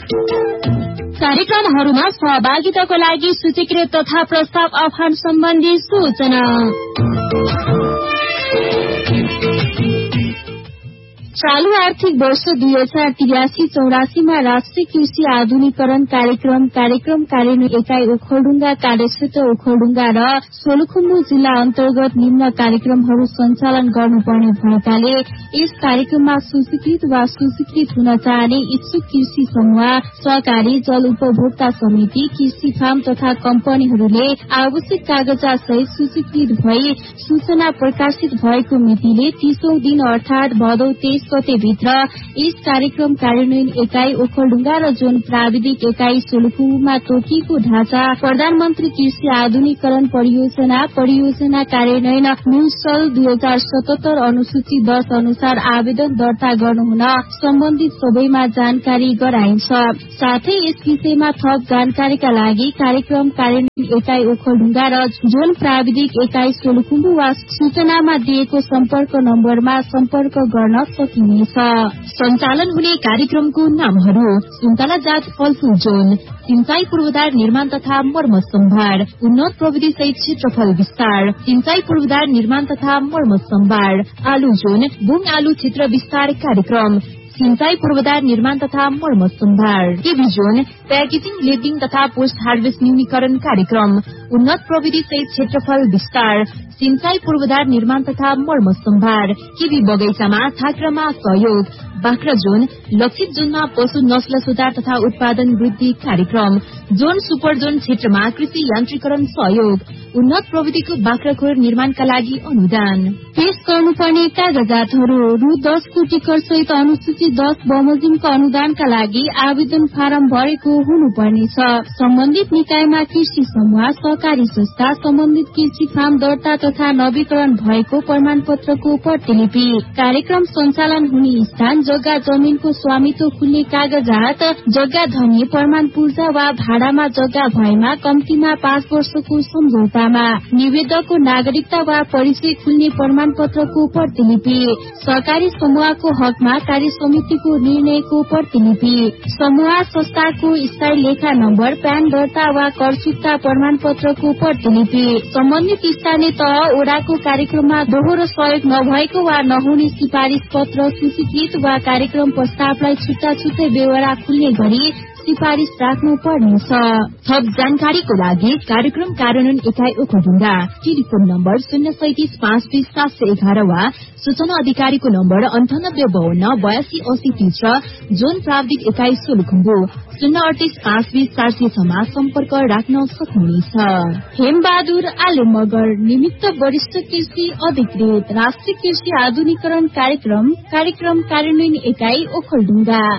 कार्यक्रमहरूमा सहभागिताको लागि सूचीकृत तथा प्रस्ताव आह्वान सम्बन्धी सूचना। चालू आर्थिक वर्ष 2083-84 राष्ट्रिय कृषि आधुनिकीकरण कार्यक्रम कार्यान्वयन एकाइ ओखलढुङ्गा कार्यक्षेत्र ओखलढुङ्गा र सोलुखुम्बु जिल्ला अन्तर्गत निम्न कार्यक्रमहरू सञ्चालन गर्नुपर्ने भएकाले यस कार्यक्रममा सूचीकृत वा सूचीकृत हुन चाहने इच्छुक कृषि समूह, सहकारी, जल उपभोक्ता समिति, कृषि फार्म तथा कम्पनीहरूले आवश्यक कागजात सहित सूचीकृत भई सूचना प्रकाशित भएको मितिले 30औं दिन अर्थात भदौ 23 गते भित्र यस कार्यक्रम कार्यान्वयन एकाइ ओखलढुङ्गा र जोन प्राविधिक एकाइ सोलुखुम्बुमा तोकिएको ढाँचा प्रधानमन्त्री कृषि आधुनिकीकरण परियोजना कार्यान्वयन न्यूसल 2077 अनुसूची 10 अनुसार आवेदन दर्ता गर्नुहुन सम्बन्धित सबैमा जानकारी गराइन्छ। साथै यस विषयमा थप जानकारीका लागि कार्यक्रम कार्यान्वयन एकाइ ओखलढुङ्गा र जोन प्राविधिक एकाइ सोलुखुम्बु वा सूचनामा दिएको सम्पर्क नम्बरमा सम्पर्क गर्न सकिनेछ। सञ्चालन हुने कार्यक्रमको नामहरू: सुन्तला जात फलफूल जोन, सिंचाई पूर्वाधार निर्माण तथा मर्मत सम्भार, उन्नत प्रविधि सहित क्षेत्रफल विस्तार, सिंचाई पूर्वाधार निर्माण तथा मर्मत सम्भार, आलु जोन, बुङ आलु क्षेत्र विस्तार कार्यक्रम, सिंचाई पूर्वाधार निर्माण तथा मर्मत सम्भार, केबी जोन, प्याकेजिङ, लेबलिङ तथा पोस्ट हार्वेस्ट न्यूनीकरण कार्यक्रम, उन्नत प्रविधि सहित क्षेत्रफल विस्तार, सिंचाई पूर्वाधार निर्माण तथा मर्मत सम्भार, केबी बगैंचामा थाक्रामा सहयोग, बाख्रा जोन, लक्षित जोनमा पशु नस्ल सुधार तथा उत्पादन वृद्धि कार्यक्रम, जोन सुपर जोन क्षेत्रमा कृषि यान्त्रिकरण सहयोग, उन्नत प्रविधिको बाख्राखोर निर्माणका लागि अनुदान। पेश गर्नुपर्ने कागजातहरू: रु 10 कोटी कर सहित अनुसूची 10 बमोजिमको अनुदानका लागि आवेदन फारम भरेको हुनुपर्नेछ। सम्बन्धित निकायमा कृषि समूह, सहकारी संस्था, सम्बन्धित कृषि फार्म दर्ता तथा नवीकरण भएको प्रमाणपत्रको प्रतिलिपि, कार्यक्रम सञ्चालन हुने स्थान, जग्गा जमिनको स्वामित्व खुल्ने कागजात, जग्गा धनी प्रमाण पूर्जा वा भाडामा जग्गा भएमा कम्तीमा 5 वर्षको सम्झौतामा, निवेदकको नागरिकता वा परिचय खुल्ने प्रमाणपत्रको प्रतिलिपि, सहकारी समूहको हकमा कार्य समितिको निर्णयको प्रतिलिपि, समूह संस्थाको स्थायी लेखा नम्बर, प्यान दर्ता वा कर चुक्ता प्रमाणपत्रको प्रतिलिपि, सम्बन्धित स्थानीय तह ओडाको कार्यक्रममा दोहोरो सहयोग नभएको वा नहुने सिफारिश पत्र सूचीकृत वा कार्यक्रम प्रस्तावलाई छुट्टा छुट्टै बेहोरा खुल्ने गरी सिफारिश राख्नु पर्नेछ। थप जानकारीको लागि कार्यक्रम कार्यान्वयन एकाइ ओखलढुङ्गा, टेलिफोन नम्बर 037 520 711 वा सूचना अधिकारीको नम्बर 9852 8280 र जोन प्राविधिक एकाइ सोलुखुम्बु 038 520 406 मा सम्पर्क राख्न सक्नुहुनेछ। हेमबहादुर आले मगर, निमित्त वरिष्ठ कृषि अधिकृत, राष्ट्रिय कृषि आधुनिकीकरण कार्यक्रम कार्यान्वयन एकाइ ओखलढुङ्गा।